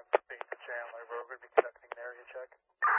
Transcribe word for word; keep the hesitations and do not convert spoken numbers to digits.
Base Chandler, we're going to be conducting an area check.